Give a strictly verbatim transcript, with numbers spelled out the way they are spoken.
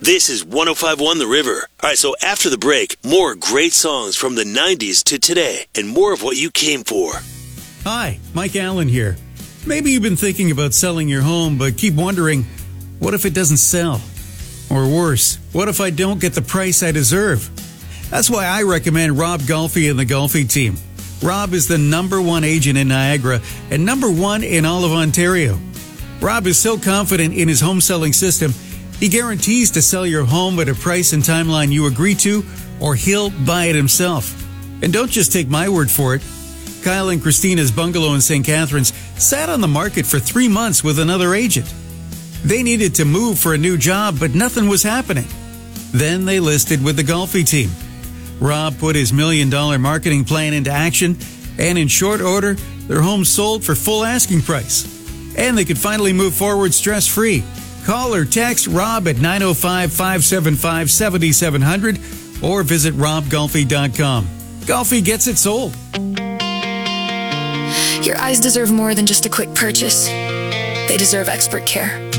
This is one oh five point one The River. All right, so after the break, more great songs from the nineties to today, and more of what you came for. Hi, Mike Allen here. Maybe you've been thinking about selling your home, but keep wondering, what if it doesn't sell? Or worse, what if I don't get the price I deserve? That's why I recommend Rob Golfi and the Golfi team. Rob is the number one agent in Niagara and number one in all of Ontario. Rob is so confident in his home selling system, he guarantees to sell your home at a price and timeline you agree to, or he'll buy it himself. And don't just take my word for it. Kyle and Christina's bungalow in Saint Catharines sat on the market for three months with another agent. They needed to move for a new job, but nothing was happening. Then they listed with the Golfi team. Rob put his million-dollar marketing plan into action, and in short order, their home sold for full asking price. And they could finally move forward stress-free. Call or text Rob at nine oh five, five seven five, seven seven zero zero or visit rob golfi dot com. Golfi gets it sold. Your eyes deserve more than just a quick purchase. They deserve expert care.